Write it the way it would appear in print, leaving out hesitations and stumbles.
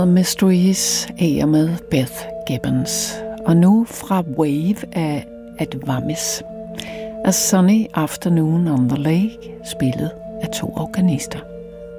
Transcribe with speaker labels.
Speaker 1: Mysteries er med Beth Gibbons. Og nu fra Wave af Advamis. A Sunny Afternoon on the Lake, spillet af 2 organister.